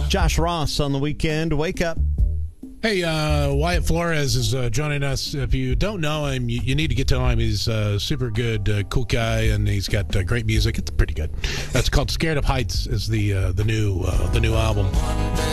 Josh Ross on the weekend. Wake up. Hey, Wyatt Flores is joining us. If you don't know him, you need to get to him. He's a super good, cool guy, and he's got great music. It's pretty good. That's called "Scared of Heights." Is the new album.